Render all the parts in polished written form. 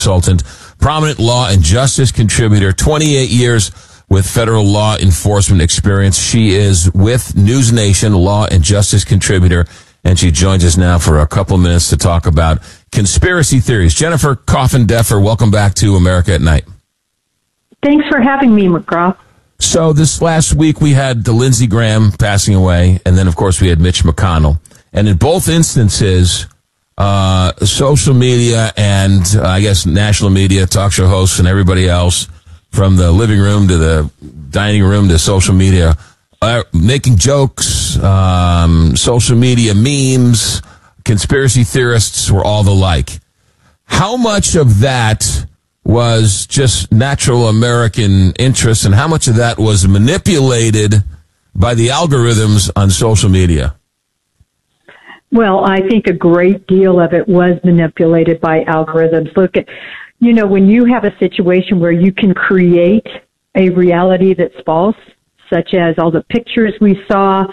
consultant, prominent law and justice contributor, 28 years with federal law enforcement experience. She is with News Nation, law and justice contributor, and she joins us now for a couple minutes to talk about conspiracy theories. Jennifer Coffin-Deffer, welcome back to America at Night. Thanks for having me, McGraw. So this last week we had Lindsey Graham passing away, and then, of course, we had Mitch McConnell. And in both instances, social media and, I guess, national media, talk show hosts and everybody else, from the living room to the dining room to social media, making jokes, social media memes, conspiracy theorists were all the like. How much of that was just natural American interest, and how much of that was manipulated by the algorithms on social media? Well, I think a great deal of it was manipulated by algorithms. Look at, when you have a situation where you can create a reality that's false, such as all the pictures we saw,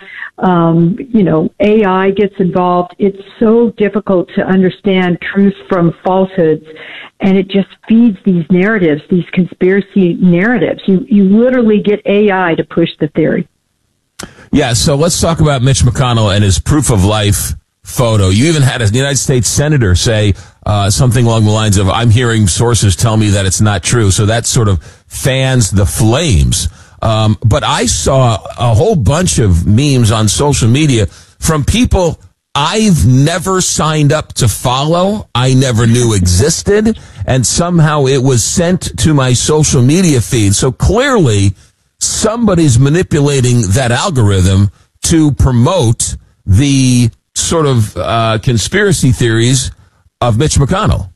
AI gets involved. It's so difficult to understand truth from falsehoods, and it just feeds these narratives, these conspiracy narratives. You literally get AI to push the theory. Yeah, so let's talk about Mitch McConnell and his proof of life photo. You even had a United States senator say something along the lines of, I'm hearing sources tell me that it's not true. So that sort of fans the flames. But I saw a whole bunch of memes on social media from people I've never signed up to follow, I never knew existed, and somehow it was sent to my social media feed. So clearly, somebody's manipulating that algorithm to promote the sort of conspiracy theories of Mitch McConnell.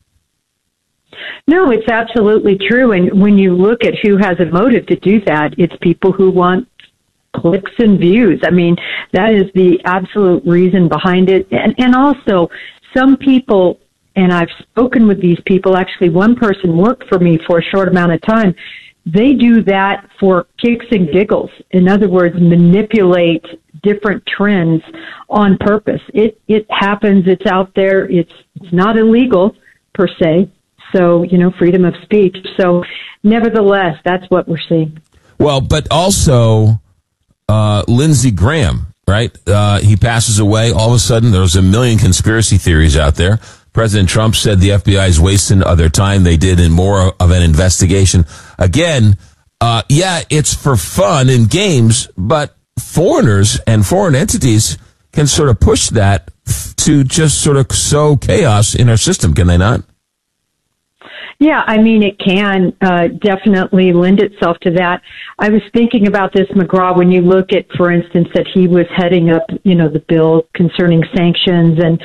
No, it's absolutely true. And when you look at who has a motive to do that, it's people who want clicks and views. I mean, that is the absolute reason behind it. And also, some people, and I've spoken with these people, actually one person worked for me for a short amount of time, they do that for kicks and giggles. In other words, manipulate different trends on purpose. It happens. It's out there. It's not illegal per se. So, freedom of speech. So, nevertheless, that's what we're seeing. Well, but also, Lindsey Graham, right? He passes away. All of a sudden, there's a million conspiracy theories out there. President Trump said the FBI is wasting their time. They did in more of an investigation. Again, it's for fun and games, but foreigners and foreign entities can sort of push that to just sort of sow chaos in our system, can they not? Yeah, I mean, it can definitely lend itself to that. I was thinking about this, McGraw, when you look at, for instance, that he was heading up, the bill concerning sanctions, and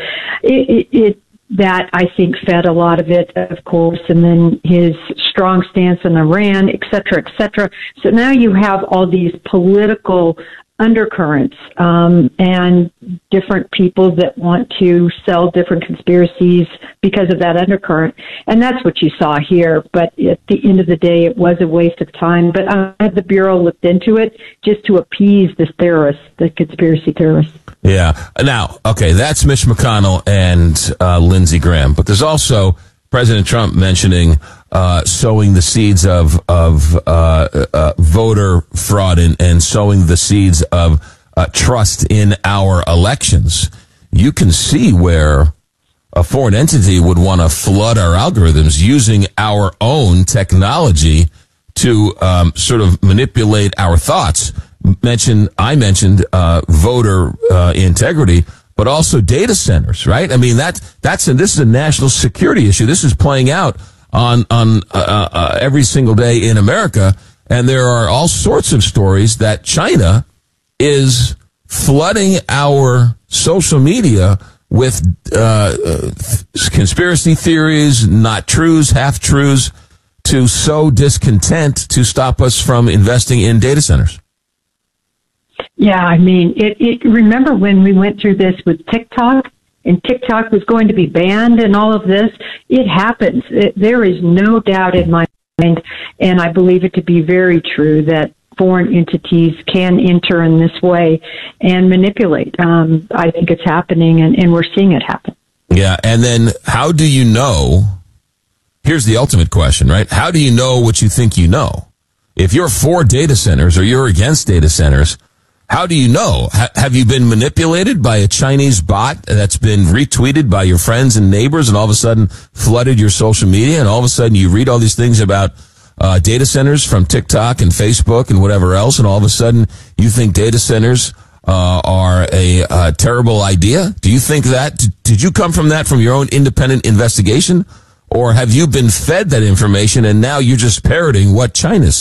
that I think fed a lot of it, of course, and then his strong stance on Iran, et cetera, et cetera. So now you have all these political undercurrents and different people that want to sell different conspiracies because of that undercurrent. And that's what you saw here. But at the end of the day, it was a waste of time. But I had the Bureau looked into it just to appease the theorists, the conspiracy theorists. Yeah. Now, okay, that's Mitch McConnell and Lindsey Graham. But there's also President Trump mentioning sowing the seeds of voter fraud and sowing the seeds of trust in our elections. You can see where a foreign entity would want to flood our algorithms using our own technology to sort of manipulate our thoughts. I mentioned voter integrity, but also data centers, right? I mean, this is a national security issue. This is playing out on every single day in America, and there are all sorts of stories that China is flooding our social media with conspiracy theories, not truths, half truths, to sow discontent to stop us from investing in data centers. Yeah, I mean, remember when we went through this with TikTok, and TikTok was going to be banned and all of this? It happens. There is no doubt in my mind, and I believe it to be very true, that foreign entities can enter in this way and manipulate. I think it's happening, and we're seeing it happen. Yeah, and then how do you know here's the ultimate question, right? How do you know what you think you know? If you're for data centers or you're against data centers, how do you know? Have you been manipulated by a Chinese bot that's been retweeted by your friends and neighbors and all of a sudden flooded your social media, and all of a sudden you read all these things about data centers from TikTok and Facebook and whatever else, and all of a sudden you think data centers are a terrible idea? Do you think that? Did you come from that from your own independent investigation? Or have you been fed that information and now you're just parroting what China's